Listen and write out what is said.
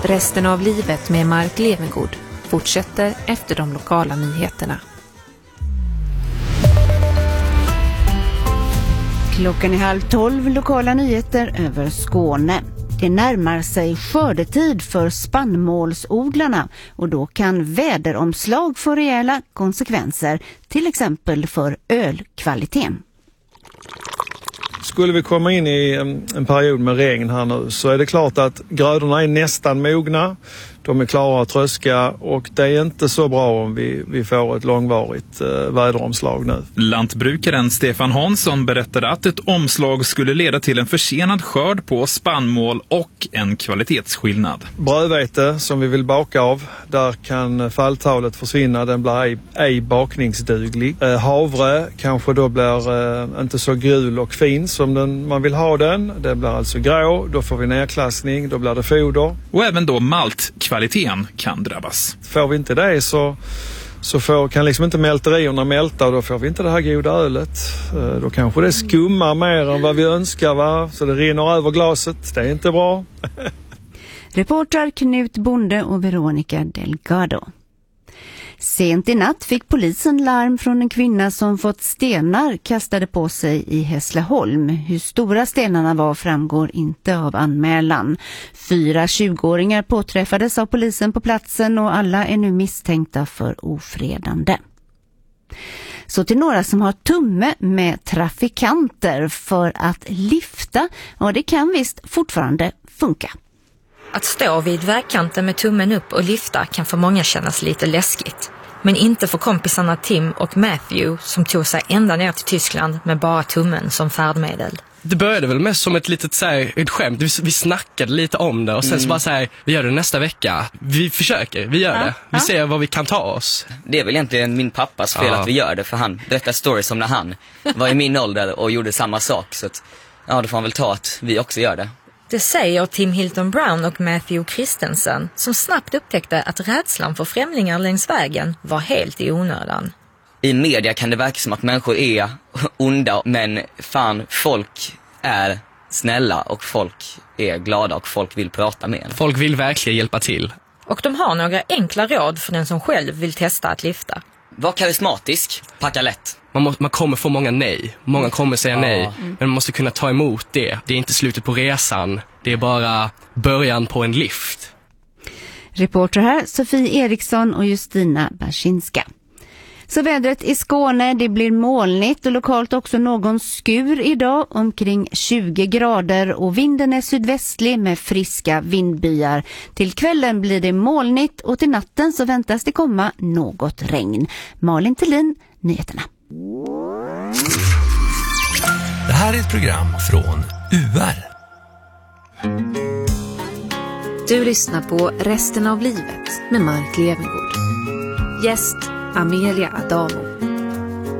Resten av livet med Mark Levengood fortsätter efter de lokala nyheterna. Klockan är 11:30, lokala nyheter över Skåne. Det närmar sig skördetid för spannmålsodlarna och då kan väderomslag få rejäla konsekvenser, till exempel för ölkvaliteten. Skulle vi komma in i en period med regn här nu så är det klart att grödorna är nästan mogna. De är klara att tröska och det är inte så bra om vi får ett långvarigt väderomslag nu. Lantbrukaren Stefan Hansson berättade att ett omslag skulle leda till en försenad skörd på spannmål och en kvalitetsskillnad. Brödvete som vi vill baka av, där kan falltalet försvinna, den blir ej bakningsduglig. Havre kanske då blir inte så gul och fin som man vill ha den. Det blir alltså grå, då får vi nedklassning, då blir det foder. Och även då maltkvaliteten kan drabbas. Får vi inte det så kan liksom inte mälterierna mälta och då får vi inte det här goda ölet. Då kanske det skummar mer än vad vi önskar, va? Så det rinner över glaset. Det är inte bra. Reportrar Knut Bonde och Veronica Delgado. Sent i natt fick polisen larm från en kvinna som fått stenar kastade på sig i Hässleholm. Hur stora stenarna var framgår inte av anmälan. 4 20-åringar påträffades av polisen på platsen och alla är nu misstänkta för ofredande. Så till några som har tumme med trafikanter för att lifta, och det kan visst fortfarande funka. Att stå vid vägkanten med tummen upp och lyfta kan för många kännas lite läskigt. Men inte för kompisarna Tim och Matthew som tog sig ända ner till Tyskland med bara tummen som färdmedel. Det började väl mest som ett skämt. Vi snackade lite om det och sen så bara säger vi gör det nästa vecka. Vi försöker, vi gör det. Vi ser vad vi kan ta oss. Det är väl egentligen min pappas fel att vi gör det, för han berättar stories om när han var i min ålder och gjorde samma sak. Så att, då får han väl ta att vi också gör det. Det säger Tim Hilton Brown och Matthew Christensen som snabbt upptäckte att rädslan för främlingar längs vägen var helt i onödan. I media kan det verka som att människor är onda, men fan, folk är snälla och folk är glada och folk vill prata med en. Folk vill verkligen hjälpa till. Och de har några enkla råd för den som själv vill testa att lyfta. Var karismatisk, packa lätt. Man kommer få många nej. Många kommer säga nej. Men man måste kunna ta emot det. Det är inte slutet på resan. Det är bara början på en lift. Reporter här Sofie Eriksson och Justina Barsinska. Så vädret i Skåne, det blir molnigt och lokalt också någon skur idag, omkring 20 grader och vinden är sydvästlig med friska vindbyar. Till kvällen blir det molnigt och till natten så väntas det komma något regn. Malin Thelin, nyheterna. Det här är ett program från UR. Du lyssnar på Resten av livet med Mark Levengood. Gäst Amelia Adamo.